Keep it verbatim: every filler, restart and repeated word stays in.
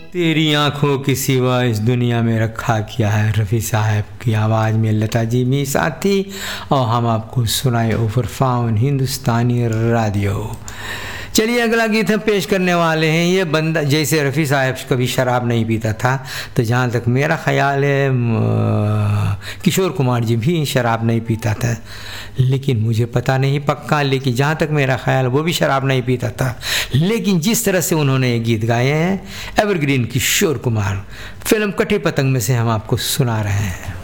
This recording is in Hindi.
तेरी आंखों की सिवा इस दुनिया में रखा क्या है, रफ़ी साहब की आवाज़ में लता जी भी साथ थी और हम आपको सुनाए ओवर फाउन हिंदुस्तानी रेडियो। चलिए अगला गीत हम पेश करने वाले हैं। ये बंदा, जैसे रफ़ी साहब कभी शराब नहीं पीता था, तो जहाँ तक मेरा ख़्याल है किशोर कुमार जी भी शराब नहीं पीता था, लेकिन मुझे पता नहीं पक्का, लेकिन जहाँ तक मेरा ख़्याल वो भी शराब नहीं पीता था। लेकिन जिस तरह से उन्होंने ये गीत गाए हैं एवरग्रीन किशोर कुमार, फिल्म कटी पतंग में से हम आपको सुना रहे हैं।